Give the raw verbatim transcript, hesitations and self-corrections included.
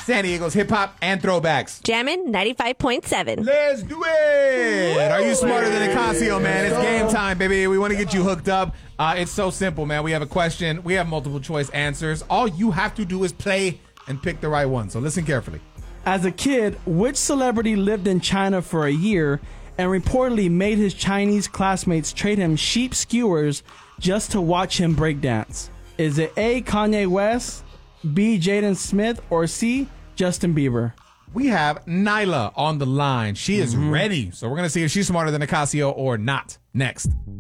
San Diego's hip hop and throwbacks. Jammin' ninety-five point seven. Let's do it. Are you smarter than Nicasio, man? It's game time, baby. We want to get you hooked up. Uh, it's so simple, man. We have a question. We have multiple choice answers. All you have to do is play and pick the right one. So listen carefully. As a kid, which celebrity lived in China for a year and reportedly made his Chinese classmates trade him sheep skewers just to watch him breakdance? Is it A, Kanye West, B, Jaden Smith, or C, Justin Bieber? We have Nyla on the line. She is mm-hmm. ready. So we're going to see if she's smarter than Nicasio or not. Next.